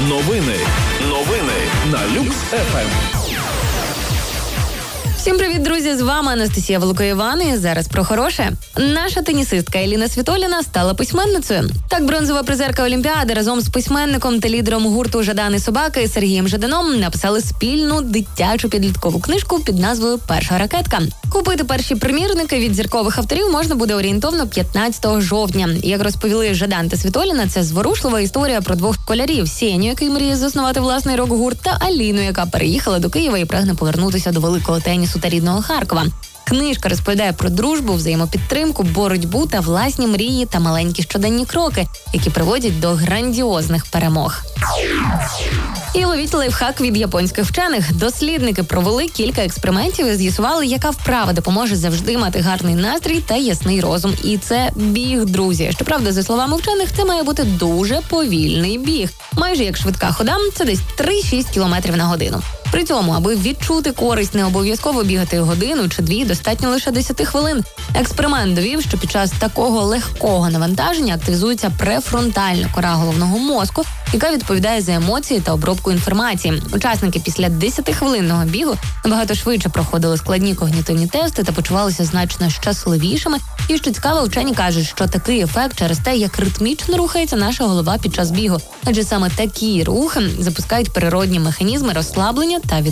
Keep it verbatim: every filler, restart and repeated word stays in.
Новини. Новини на Люкс еф ем. Всім привіт, друзі! З вами Анастасія Волокоєван і зараз про хороше. Наша тенісистка Еліна Світоліна стала письменницею. Так, бронзова призерка Олімпіади разом з письменником та лідером гурту «Жадан і собаки» Сергієм Жаданом написали спільну дитячу підліткову книжку під назвою «Перша ракетка». Купити перші примірники від зіркових авторів можна буде орієнтовно п'ятнадцятого жовтня. Як розповіли Жадан та Світоліна, це зворушлива історія про двох школярів – Сеню, який мріє заснувати власний рок-гурт, та Аліну, яка переїхала до Києва і прагне повернутися до великого тенісу та рідного Харкова. Книжка розповідає про дружбу, взаємопідтримку, боротьбу та власні мрії та маленькі щоденні кроки, які приводять до грандіозних перемог. І ловіть лайфхак від японських вчених. Дослідники провели кілька експериментів і з'ясували, яка вправа допоможе завжди мати гарний настрій та ясний розум. І це біг, друзі. Щоправда, за словами вчених, це має бути дуже повільний біг. Майже як швидка хода, це десь три-шість кілометрів на годину. При цьому, аби відчути користь, не обов'язково бігати годину чи дві, достатньо лише десять хвилин. Експеримент довів, що під час такого легкого навантаження активізується префронтальна кора головного мозку, яка відповідає за емоції та обробку інформації. Учасники після десятихвилинного бігу набагато швидше проходили складні когнітивні тести та почувалися значно щасливішими. І, що цікаво, вчені кажуть, що такий ефект через те, як ритмічно рухається наша голова під час бігу. Адже саме такі рухи запускають природні механізми розслаблення та від